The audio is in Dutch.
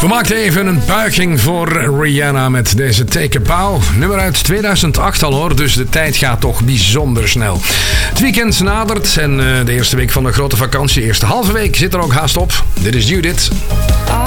We maakten even een buiging voor Rihanna met deze Take a Bow. Nummer uit 2008 al hoor, dus de tijd gaat toch bijzonder snel. Het weekend nadert en de eerste week van de grote vakantie, de eerste halve week zit er ook haast op. Dit is Judith.